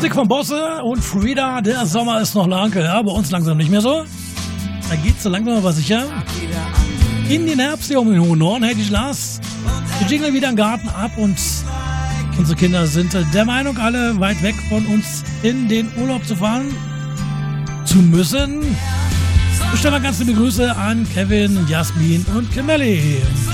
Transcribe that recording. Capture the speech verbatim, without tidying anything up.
Musik von Bosse und Frida, der Sommer ist noch lang, ja, bei uns langsam nicht mehr so. Da geht's so langsam aber sicher in den Herbst hier um den hohen Norden, hätte ich Lars. Wir jingeln wieder im Garten ab und unsere Kinder sind der Meinung, alle weit weg von uns in den Urlaub zu fahren zu müssen. Ich stelle mal ganz liebe Grüße an Kevin, Jasmin und Kimberly.